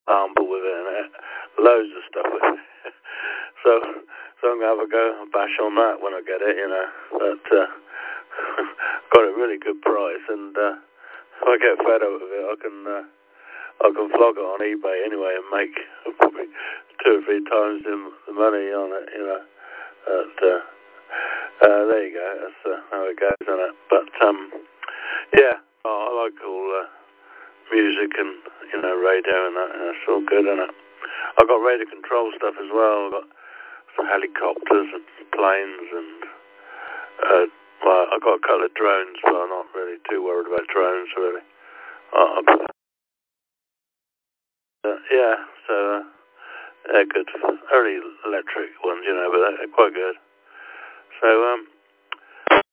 sample with it and loads of stuff with it. So I'm going to have a go and bash on that when I get it, you know. But got a really good price, and if I get fed up with it, I can flog it on eBay anyway and make probably 2 or 3 times the money on it, you know. But there you go. That's how it goes, isn't it? But yeah, I like all music and, you know, radio and that. That's all good, isn't it? I've got radio control stuff as well. I've got some helicopters and planes and well, I've got a couple of drones, but I'm not really too worried about drones, really. Yeah, so they're good. Only electric ones, you know, but they're quite good. So